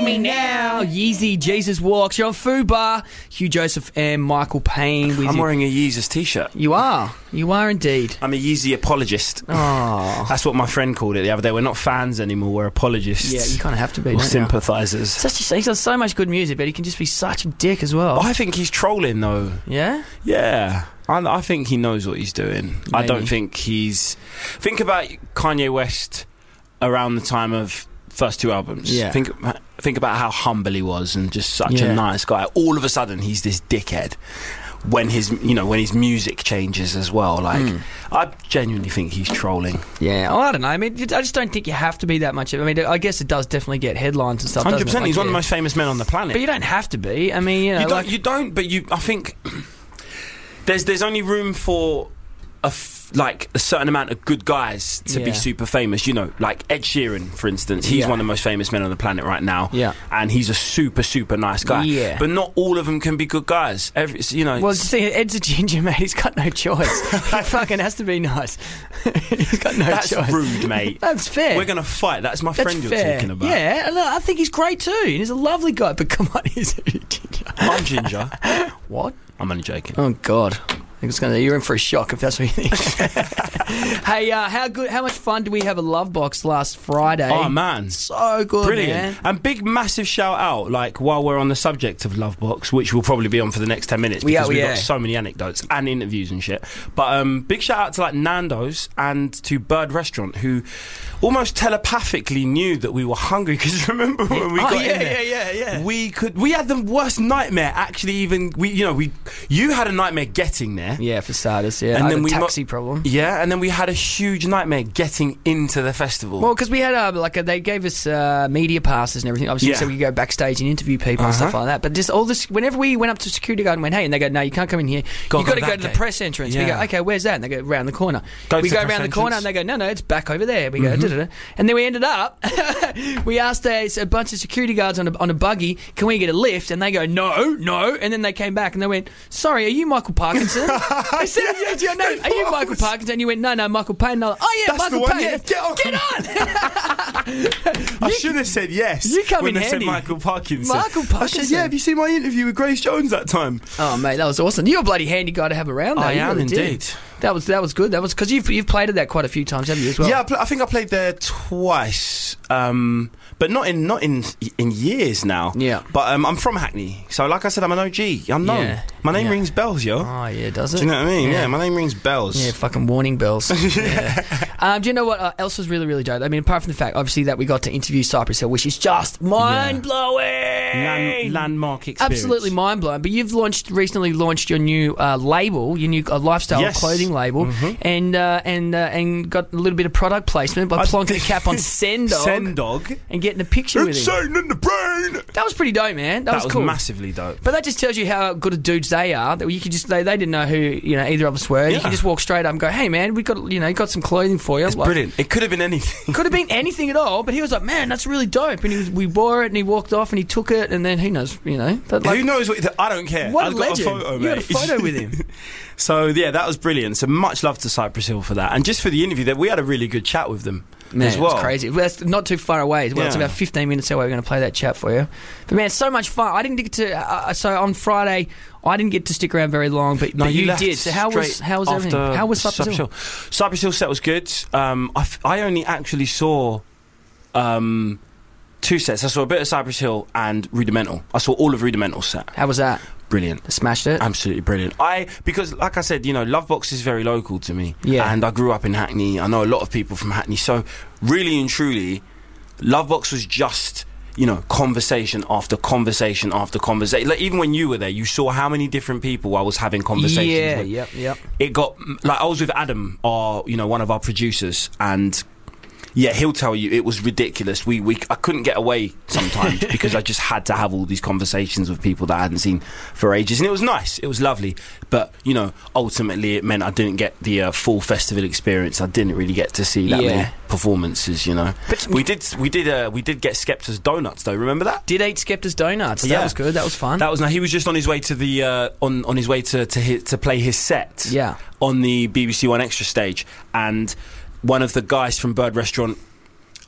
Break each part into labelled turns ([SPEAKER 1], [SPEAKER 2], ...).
[SPEAKER 1] Me Now. Yeezy, Jesus Walks. You're on Fubar. Hugh Joseph and Michael Payne.
[SPEAKER 2] I'm wearing a Yeezus t-shirt.
[SPEAKER 1] You are. You are indeed.
[SPEAKER 2] I'm a Yeezy apologist.
[SPEAKER 1] Oh.
[SPEAKER 2] That's what my friend called it the other day. We're not fans anymore, we're apologists.
[SPEAKER 1] Yeah, you kind of have to be,
[SPEAKER 2] or sympathisers.
[SPEAKER 1] He's got so much good music, but he can just be such a dick as well.
[SPEAKER 2] I think he's trolling, though.
[SPEAKER 1] Yeah?
[SPEAKER 2] Yeah. I think he knows what he's doing.
[SPEAKER 1] Maybe.
[SPEAKER 2] I don't think he's... Think about Kanye West around the time of first two albums.
[SPEAKER 1] Yeah.
[SPEAKER 2] Think about how humble he was and just such a nice guy. All of a sudden, he's this dickhead. When his music changes as well, I genuinely think he's trolling.
[SPEAKER 1] Yeah, I don't know. I mean, I just don't think you have to be that much. I mean, I guess it does definitely get headlines and stuff.
[SPEAKER 2] 100%. He's one of the most famous men on the planet.
[SPEAKER 1] But you don't have to be. I mean,
[SPEAKER 2] you don't. But I think there's only room for a certain amount of good guys to be super famous. You know, like Ed Sheeran, for instance. He's one of the most famous men on the planet right now. Yeah. And he's a super, super nice guy. Yeah. But not all of them can be good guys.
[SPEAKER 1] Well, see, Ed's a ginger, mate. He's got no choice. He fucking has to be nice. He's got no choice.
[SPEAKER 2] That's rude, mate.
[SPEAKER 1] That's fair.
[SPEAKER 2] We're going to fight. That's my friend you're talking about.
[SPEAKER 1] Yeah, I think he's great too. He's a lovely guy. But come on, he's a ginger.
[SPEAKER 2] I'm ginger.
[SPEAKER 1] What?
[SPEAKER 2] I'm only joking.
[SPEAKER 1] Oh, God. You're in for a shock if that's what you think. Hey, how much fun did we have a Love Box last Friday?
[SPEAKER 2] Oh, man.
[SPEAKER 1] So good,
[SPEAKER 2] brilliant.
[SPEAKER 1] Man.
[SPEAKER 2] And big, massive shout out, while we're on the subject of Love Box, which we'll probably be on for the next 10 minutes because we've got so many anecdotes and interviews and shit. But big shout out to Nando's and to Bird Restaurant, who almost telepathically knew that we were hungry, because remember when we got in there? We had the worst nightmare actually you had a nightmare getting there.
[SPEAKER 1] Yeah, for starters, yeah. And then we taxi problem.
[SPEAKER 2] Yeah, and then we had a huge nightmare getting into the festival.
[SPEAKER 1] Well, because we had they gave us media passes and everything, obviously, so we could go backstage and interview people and stuff like that. But just all this, whenever we went up to security guard and went, hey, and they go, no, you can't come in here. You've got to go to the press entrance. We go, okay, where's that? And they go, round the corner. We go around the corner and they go, no, it's back over there. We go, da-da-da. And then we ended up, we asked a bunch of security guards on a buggy, can we get a lift? And they go, no. And then they came back and they went, sorry, are you Michael Parkinson? I said, are you Michael Parkinson? And you went, no, Michael Payne. And I was like, oh, yeah,
[SPEAKER 2] that's
[SPEAKER 1] Michael Payne.
[SPEAKER 2] Yeah, get on. I should have said yes.
[SPEAKER 1] You come
[SPEAKER 2] when
[SPEAKER 1] in
[SPEAKER 2] they
[SPEAKER 1] handy.
[SPEAKER 2] said Michael Parkinson.
[SPEAKER 1] Michael Parkinson.
[SPEAKER 2] I said, have you seen my interview with Grace Jones that time?
[SPEAKER 1] Oh, mate, that was awesome. You're a bloody handy guy to have around, though.
[SPEAKER 2] I am indeed.
[SPEAKER 1] That was good. That was because you've played at that quite a few times, haven't you, as well?
[SPEAKER 2] Yeah, I think I played there twice, but not in years now. Yeah. But I'm from Hackney, so like I said, I'm an OG. I'm known. Yeah. My name rings bells, yo.
[SPEAKER 1] Oh yeah, does it?
[SPEAKER 2] Do you know what I mean? Yeah, my name rings bells.
[SPEAKER 1] Yeah, fucking warning bells. Yeah. Do you know what else was really, really dope? I mean, apart from the fact, obviously, that we got to interview Cypress Hill, which is just mind blowing,
[SPEAKER 2] landmark experience,
[SPEAKER 1] absolutely mind blowing. But you've recently launched your new label, your new lifestyle clothing label, and got a little bit of product placement by plonking a cap on Sendog and getting a picture with him.
[SPEAKER 2] Insane in the brain.
[SPEAKER 1] That was pretty dope, man. That was cool.
[SPEAKER 2] Massively dope.
[SPEAKER 1] But that just tells you how good of dudes they are. That you could just they didn't know who either of us were. Yeah. You can just walk straight up and go, hey man, we got some clothing for you.
[SPEAKER 2] It's brilliant. It could have been anything.
[SPEAKER 1] Could have been anything at all. But he was like, man, that's really dope. And we wore it and he walked off and he took it and then who knows, who
[SPEAKER 2] knows what? I don't care.
[SPEAKER 1] What
[SPEAKER 2] I've
[SPEAKER 1] a
[SPEAKER 2] got
[SPEAKER 1] legend.
[SPEAKER 2] a photo, mate.
[SPEAKER 1] You got a photo with him.
[SPEAKER 2] So yeah, that was brilliant. So much love to Cypress Hill for that, and just for the interview. That we had a really good chat with them.
[SPEAKER 1] Man,
[SPEAKER 2] as well.
[SPEAKER 1] It's crazy. That's not too far away as well. It's about 15 minutes away. We're going to play that chat for you. But man, it's so much fun. I didn't get to. So on Friday, I didn't get to stick around very long, but you did. So how was everything? How was Cypress Hill?
[SPEAKER 2] Cypress Hill set was good. I only actually saw two sets. I saw a bit of Cypress Hill and Rudimental. I saw all of Rudimental's set.
[SPEAKER 1] How was that?
[SPEAKER 2] Brilliant.
[SPEAKER 1] Smashed it?
[SPEAKER 2] Absolutely brilliant. Because like I said, Love Box is very local to me.
[SPEAKER 1] Yeah.
[SPEAKER 2] And I grew up in Hackney. I know a lot of people from Hackney. So really and truly, Love Box was just, conversation after conversation after conversation. Like, even when you were there, you saw how many different people I was having conversations with.
[SPEAKER 1] Yeah, yep.
[SPEAKER 2] It got, I was with Adam, one of our producers, and yeah, he'll tell you it was ridiculous. I couldn't get away sometimes because I just had to have all these conversations with people that I hadn't seen for ages, and it was nice. It was lovely, but ultimately it meant I didn't get the full festival experience. I didn't really get to see that many performances. But we did get Skepta's donuts though. Remember that?
[SPEAKER 1] Did eat Skepta's donuts. That was good. That was fun.
[SPEAKER 2] He was just on his way to the on his way to play his set.
[SPEAKER 1] Yeah. On
[SPEAKER 2] the BBC One Extra stage, and one of the guys from Bird Restaurant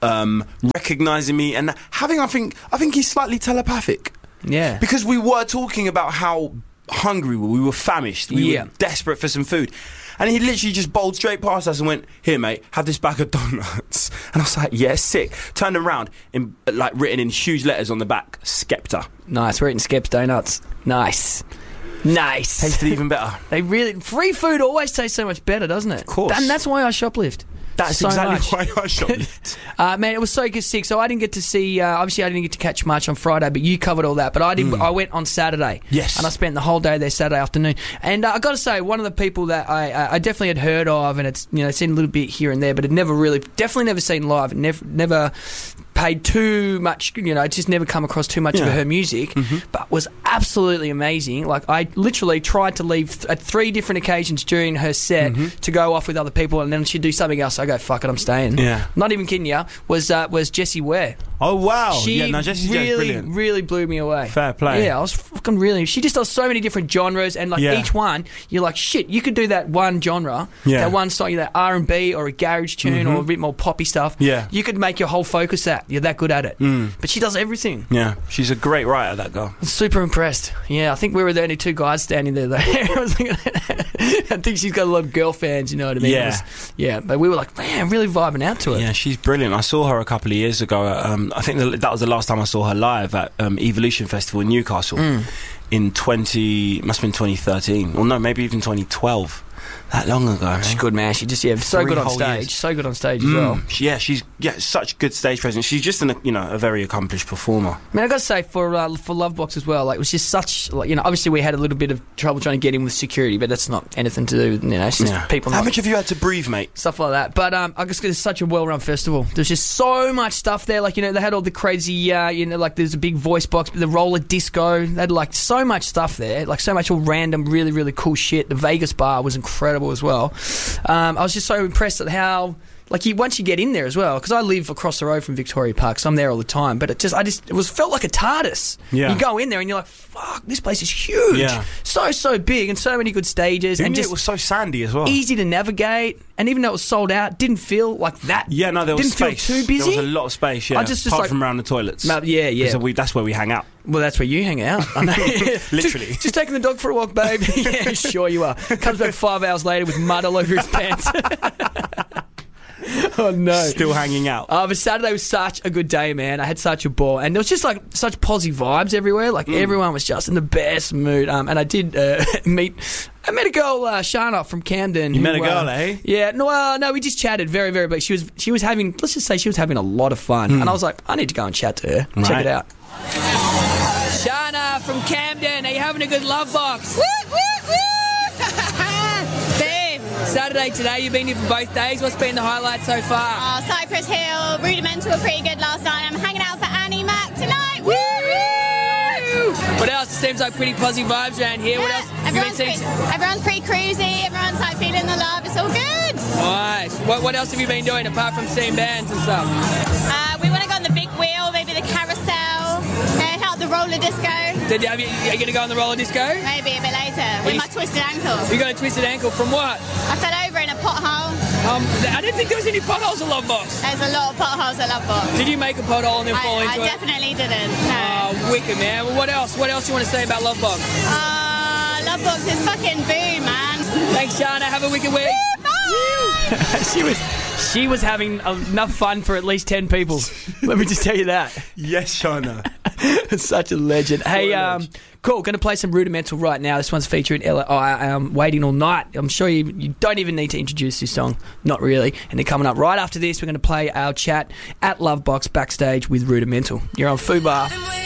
[SPEAKER 2] recognising me and having, I think he's slightly telepathic.
[SPEAKER 1] Yeah.
[SPEAKER 2] Because we were talking about how hungry we were famished. We were desperate for some food. And he literally just bowled straight past us and went, "Here, mate, have this bag of donuts." And I was like, "Yeah, sick." Turned around, written in huge letters on the back, Skepta.
[SPEAKER 1] Nice, we're eating Skepta donuts. Nice.
[SPEAKER 2] Tasted even better.
[SPEAKER 1] Free food always tastes so much better, doesn't it?
[SPEAKER 2] Of course.
[SPEAKER 1] And that's why I shoplift.
[SPEAKER 2] That's
[SPEAKER 1] so
[SPEAKER 2] exactly
[SPEAKER 1] much.
[SPEAKER 2] why I shoplift.
[SPEAKER 1] Man, it was so good, sick. So I didn't get to see. Obviously, I didn't get to catch much on Friday, but you covered all that. But I did. I went on Saturday.
[SPEAKER 2] Yes.
[SPEAKER 1] And I spent the whole day there Saturday afternoon. And I got to say, one of the people that I definitely had heard of, and it's seen a little bit here and there, but had definitely never seen live, and never paid too much, just never come across too much of her music, but was absolutely amazing. Like, I literally tried to leave at 3 different occasions during her set to go off with other people, and then she'd do something else. I go, fuck it, I'm staying.
[SPEAKER 2] Yeah.
[SPEAKER 1] Not even kidding you. Was Jessie Ware.
[SPEAKER 2] Oh, wow.
[SPEAKER 1] Jessie really blew me away.
[SPEAKER 2] Fair play.
[SPEAKER 1] Yeah, I was fucking really... She just does so many different genres, and each one, you're like, shit, you could do that one genre, that one song, that R&B or a garage tune or a bit more poppy stuff.
[SPEAKER 2] Yeah.
[SPEAKER 1] You could make your whole focus that. You're that good at it. But she does everything.
[SPEAKER 2] Yeah, she's a great writer, that girl.
[SPEAKER 1] I'm super impressed. Yeah, I think we were the only 2 guys standing there, though. I think she's got a lot of girl fans, you know what I mean?
[SPEAKER 2] Yeah.
[SPEAKER 1] But we were like, man, really vibing out to it.
[SPEAKER 2] Yeah, she's brilliant. I saw her a couple of years ago. I think that was the last time I saw her live at Evolution Festival in Newcastle in must have been 2013. Or no, maybe even 2012. That long ago, man.
[SPEAKER 1] She's good, man. She just so good on stage.
[SPEAKER 2] Years.
[SPEAKER 1] So good on stage as well.
[SPEAKER 2] Yeah, she's such good stage presence. She's just a very accomplished performer.
[SPEAKER 1] I mean, I got to say for Lovebox as well, like, it was just such, obviously we had a little bit of trouble trying to get in with security, but that's not anything to do with, it's just people.
[SPEAKER 2] How much have you had to breathe, mate?
[SPEAKER 1] Stuff like that. But I guess it's such a well-run festival. There's just so much stuff there. Like, they had all the crazy, like there's a big voice box, the roller disco. They had like so much stuff there, like so much all random, really, really cool shit. The Vegas bar was incredible as well. I was just so impressed at how, once you get in there as well, because I live across the road from Victoria Park, so I'm there all the time. But it felt like a TARDIS.
[SPEAKER 2] Yeah.
[SPEAKER 1] You go in there and you're like, fuck, this place is huge. Yeah. So big and so many good stages.
[SPEAKER 2] And it was so sandy as well.
[SPEAKER 1] Easy to navigate. And even though it was sold out, didn't feel like that.
[SPEAKER 2] Yeah, no, there was space.
[SPEAKER 1] Didn't feel too busy.
[SPEAKER 2] There was a lot of space, yeah. Apart from around the toilets.
[SPEAKER 1] Yeah.
[SPEAKER 2] So that's where we hang out.
[SPEAKER 1] Well, that's where you hang out. I know.
[SPEAKER 2] Literally.
[SPEAKER 1] Just taking the dog for a walk, babe. Yeah, sure you are. Comes back 5 hours later with mud all over his pants. Oh, no.
[SPEAKER 2] Still hanging out.
[SPEAKER 1] But Saturday was such a good day, man. I had such a ball. And there was just, such posy vibes everywhere. Everyone was just in the best mood. And I did meet a girl, Shana from Camden.
[SPEAKER 2] You met a girl, eh?
[SPEAKER 1] Yeah. No, we just chatted very, very big. She was having, let's just say she was having a lot of fun. And I was like, I need to go and chat to her. Right. Check it out. Shana from Camden. Are you having a good love box?
[SPEAKER 3] Woo, woo, woo! Boom.
[SPEAKER 1] Saturday today, you've been here for both days. What's been the highlight so far?
[SPEAKER 3] Cypress Hill, Rudimental were pretty good last night. I'm hanging out for Annie Mac tonight. Woo!
[SPEAKER 1] What else? It seems like pretty positive vibes around here.
[SPEAKER 3] Yeah,
[SPEAKER 1] what else?
[SPEAKER 3] Everyone's pretty cruisy. Everyone's feeling the love. It's all good.
[SPEAKER 1] Nice. What else have you been doing apart from seeing bands and stuff?
[SPEAKER 3] We want to go on the big wheel, maybe the carousel, out the roller disco.
[SPEAKER 1] Are you going to go on the roller disco?
[SPEAKER 3] Maybe a bit later with my twisted ankle.
[SPEAKER 1] You got a twisted ankle from what?
[SPEAKER 3] I fell over in a pothole.
[SPEAKER 1] I didn't think there was any potholes at Lovebox.
[SPEAKER 3] There's a lot of potholes at Lovebox.
[SPEAKER 1] Did you make a pothole and then fall into it?
[SPEAKER 3] I definitely didn't. No.
[SPEAKER 1] Oh, wicked, man. Well, what else? What else do you want to say about Lovebox?
[SPEAKER 3] Lovebox is fucking boom, man.
[SPEAKER 1] Thanks, Shana. Have a wicked week. She was having enough fun for at least 10 people. Let me just tell you that.
[SPEAKER 2] Yes, Shana.
[SPEAKER 1] Such a legend. Hey, cool. Going to play some Rudimental right now. This one's featuring Waiting All Night. I'm sure you don't even need to introduce this song. Not really. And then coming up right after this, we're going to play our chat at Lovebox backstage with Rudimental. You're on Fubar.